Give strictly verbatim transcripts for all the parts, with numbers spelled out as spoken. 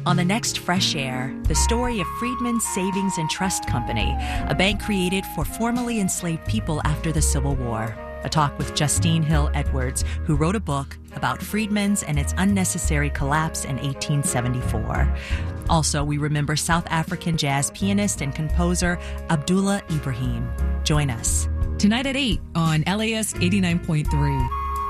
On the next Fresh Air, the story of Freedmen's Savings and Trust Company, a bank created for formerly enslaved people after the Civil War. A talk with Justine Hill Edwards, who wrote a book about Freedmen's and its unnecessary collapse in eighteen seventy-four. Also, we remember South African jazz pianist and composer Abdullah Ibrahim. Join us tonight at eight on L A S eighty-nine point three.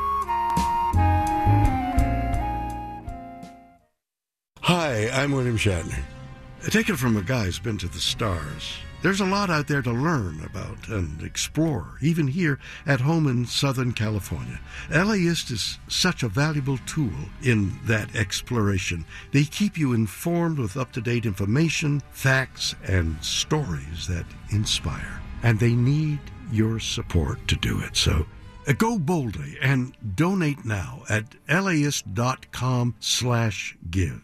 Hi, I'm William Shatner. Take it from a guy who's been to the stars. There's a lot out there to learn about and explore, even here at home in Southern California. LAist is such a valuable tool in that exploration. They keep you informed with up-to-date information, facts, and stories that inspire. And they need your support to do it. So uh, go boldly and donate now at laist.com slash give.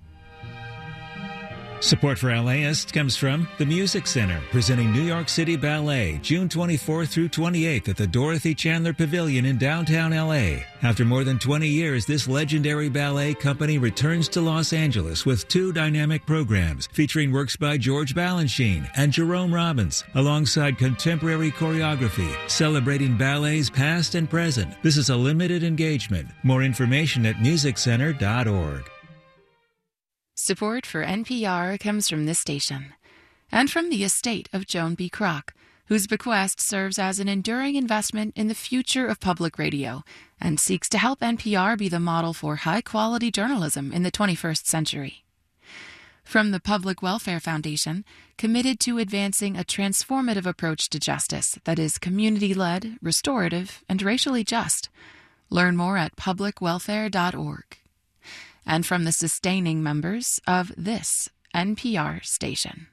Support for LAist comes from the Music Center, presenting New York City Ballet, June twenty-fourth through twenty-eighth at the Dorothy Chandler Pavilion in downtown L A. After more than twenty years, this legendary ballet company returns to Los Angeles with two dynamic programs featuring works by George Balanchine and Jerome Robbins, alongside contemporary choreography, celebrating ballets past and present. This is a limited engagement. More information at music center dot org. Support for N P R comes from this station and from the estate of Joan B. Kroc, whose bequest serves as an enduring investment in the future of public radio and seeks to help N P R be the model for high-quality journalism in the twenty-first century. From the Public Welfare Foundation, committed to advancing a transformative approach to justice that is community-led, restorative, and racially just. Learn more at public welfare dot org. And from the sustaining members of this N P R station.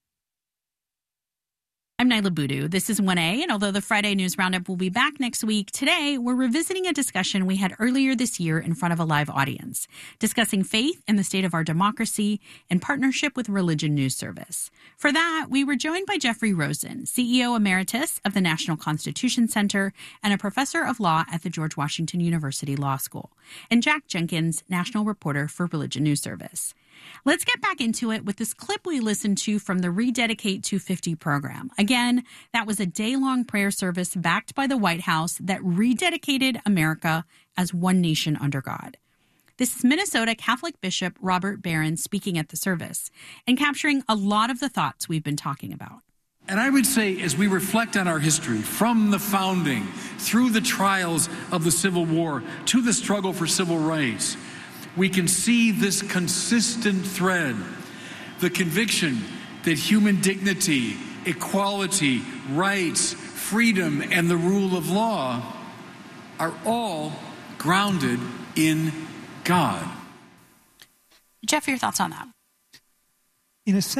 I'm Nyla Boodoo. This is one A, and although the Friday News Roundup will be back next week, today we're revisiting a discussion we had earlier this year in front of a live audience, discussing faith and the state of our democracy in partnership with Religion News Service. For that, we were joined by Jeffrey Rosen, C E O Emeritus of the National Constitution Center and a professor of law at the George Washington University Law School, and Jack Jenkins, national reporter for Religion News Service. Let's get back into it with this clip we listened to from the Rededicate two fifty program. Again, that was a day-long prayer service backed by the White House that rededicated America as one nation under God. This is Minnesota Catholic Bishop Robert Barron speaking at the service and capturing a lot of the thoughts we've been talking about. And I would say, as we reflect on our history, from the founding, through the trials of the Civil War, to the struggle for civil rights, we can see this consistent thread, the conviction that human dignity, equality, rights, freedom, and the rule of law are all grounded in God. Jeff, your thoughts on that? In a sense,